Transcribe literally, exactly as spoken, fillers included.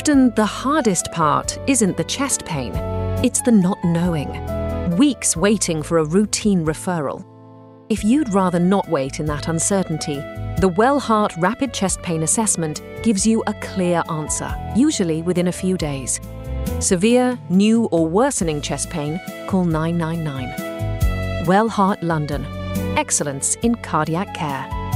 Often the hardest part isn't the chest pain, it's the not knowing. Weeks waiting for a routine referral. If you'd rather not wait in that uncertainty, the Wellheart Rapid Chest Pain Assessment gives you a clear answer, usually within a few days. Severe, new or worsening chest pain, call nine nine nine. Wellheart London. Excellence in cardiac care.